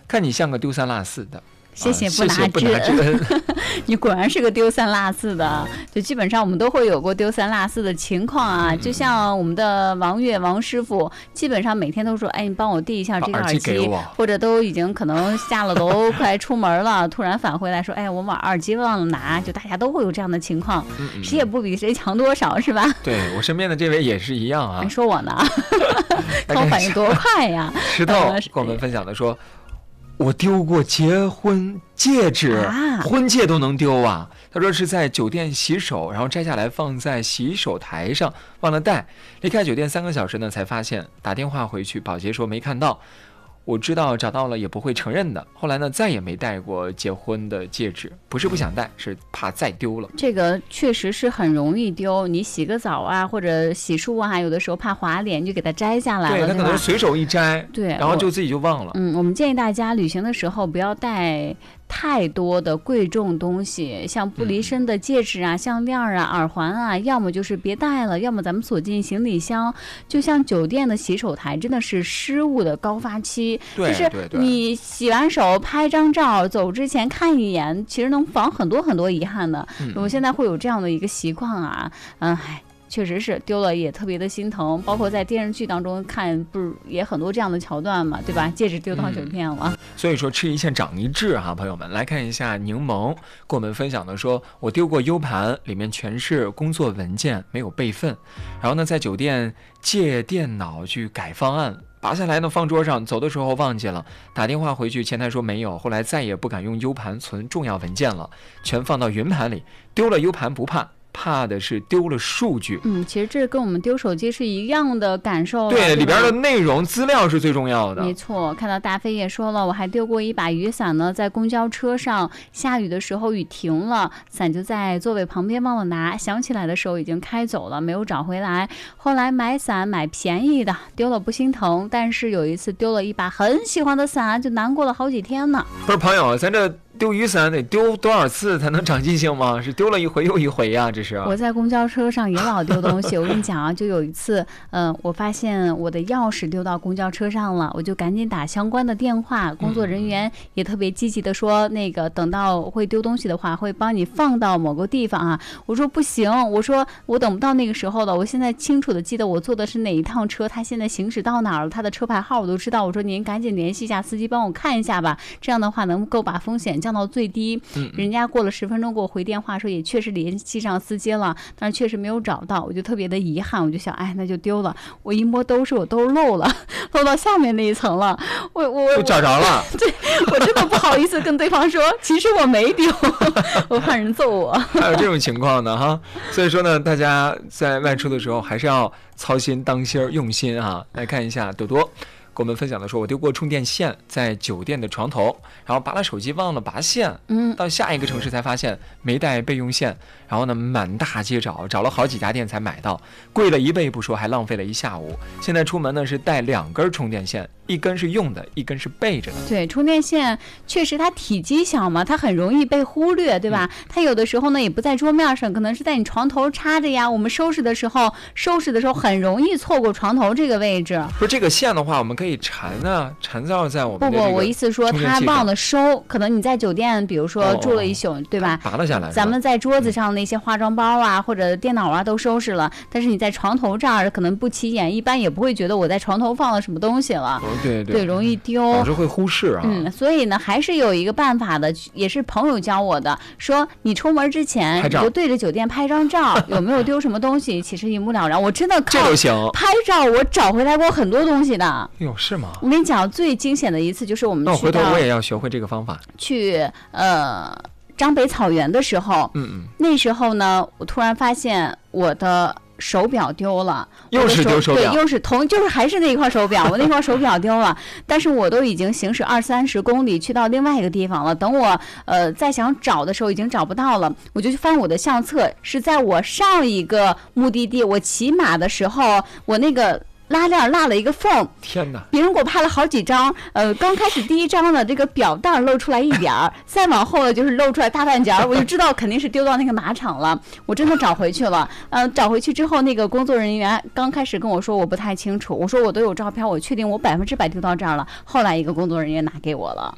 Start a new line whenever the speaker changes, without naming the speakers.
看你像个丢三落四的。
谢谢不拿之恩，你果然是个丢三落四的。就基本上我们都会有过丢三落四的情况啊。就像我们的王师傅，基本上每天都说，哎，你帮我递一下这个耳机，或者都已经可能下了楼快出门了，突然返回来说，哎，我把耳机忘了拿。就大家都会有这样的情况，谁也不比谁强多少，是吧？
对，我身边的这位也是一样啊。
你说我呢？看我反应多快呀！
石头跟我们分享的说。我丢过结婚戒指，婚戒都能丢啊！他说是在酒店洗手，然后摘下来放在洗手台上，忘了带。离开酒店3个小时呢，才发现，打电话回去，保洁说没看到。我知道找到了也不会承认的。后来呢，再也没戴过结婚的戒指，不是不想戴，是怕再丢了。
这个确实是很容易丢，你洗个澡啊，或者洗漱啊，有的时候怕滑脸，就给它摘下来了。
对，他可能随手一摘，
对，
然后就自己就忘了。
我们建议大家旅行的时候不要带太多的贵重东西，像不离身的戒指啊、项链啊、耳环啊，要么就是别带了，要么咱们锁进行李箱。就像酒店的洗手台，真的是失误的高发期。就是你洗完手拍张照，走之前看一眼，其实能防很多很多遗憾的。我现在会有这样的一个习惯啊，确实是丢了也特别的心疼，包括在电视剧当中看，不是也很多这样的桥段嘛，对吧？戒指丢到酒店了。
所以说吃一堑长一智哈，朋友们来看一下柠檬跟我们分享的说，我丢过 U 盘，里面全是工作文件，没有备份。然后呢，在酒店借电脑去改方案，拔下来呢放桌上，走的时候忘记了，打电话回去，前台说没有，后来再也不敢用 U 盘存重要文件了，全放到云盘里。丢了 U 盘不怕，怕的是丢了数据。
其实这跟我们丢手机是一样的感受。
对，里边的内容资料是最重要的。
没错，看到大飞也说了，我还丢过一把雨伞呢，在公交车上，下雨的时候雨停了，伞就在座位旁边忘了拿，想起来的时候已经开走了，没有找回来。后来买伞买便宜的，丢了不心疼，但是有一次丢了一把很喜欢的伞，就难过了好几天呢。
不是朋友，咱这丢雨伞得丢多少次才能长记性吗？是丢了一回又一回呀，这是。
我在公交车上也老丢东西，我跟你讲啊，就有一次，我发现我的钥匙丢到公交车上了，我就赶紧打相关的电话，工作人员也特别积极的说，那个等到会丢东西的话，会帮你放到某个地方啊。我说不行，我说我等不到那个时候了，我现在清楚的记得我坐的是哪一趟车，他现在行驶到哪儿了，他的车牌号我都知道。我说您赶紧联系一下司机，帮我看一下吧，这样的话能够把风险降到最低。人家过了10分钟给我回电话说也确实联系上司机了，但是确实没有找到，我就特别的遗憾，我就想，哎，那就丢了。我一摸兜，是我兜漏了，漏到下面那一层了。我
就找着了。
对，我真的不好意思跟对方说，其实我没丢，我怕人揍我。
还有这种情况呢哈，所以说呢，大家在外出的时候还是要操心、当心、用心啊。来看一下朵朵跟我们分享的说，我丢过充电线在酒店的床头，然后拔了手机忘了拔线，到下一个城市才发现没带备用线，然后呢满大街找了好几家店才买到，贵了1倍不说，还浪费了一下午。现在出门呢是带2根充电线，一根是用的，一根是备着的。
对，充电线确实它体积小嘛，它很容易被忽略，对吧？它有的时候呢也不在桌面上，可能是在你床头插着呀。我们收拾的时候很容易错过床头这个位置。
不是这个线的话，我们可以缠绕在我们的这个
不，我意思说他忘了收，可能你在酒店比如说住了一宿，对吧？
拔了下来。
咱们在桌子上那些化妆包啊或者电脑啊都收拾了，但是你在床头这儿可能不起眼，一般也不会觉得我在床头放了什么东西了。对，容易丢，
老是会忽视啊。
所以呢还是有一个办法的，也是朋友教我的，说你出门之前你就对着酒店拍张照，有没有丢什么东西其实一目了然。我真的靠拍照我找回来过很多东西的。
哟，是吗？
我跟你讲，最惊险的一次就是我们去到，
那回头我也要学会这个方法。
去张北草原的时候，那时候呢，我突然发现我的手表丢了，
又是丢手表，
对，又是就是还是那一块手表，我那块手表丢了，但是我都已经行驶20-30公里去到另外一个地方了。等我再想找的时候，已经找不到了，我就去翻我的相册，是在我上一个目的地，我骑马的时候，我那个拉链落了一个缝，
天哪！
别人给我拍了好几张，刚开始第一张呢，这个表带露出来一点儿，再往后呢就是露出来大半截儿，我就知道肯定是丢到那个马场了。我真的找回去了，找回去之后，那个工作人员刚开始跟我说我不太清楚，我说我都有照片，我确定我100%丢到这儿了。后来一个工作人员拿给我了。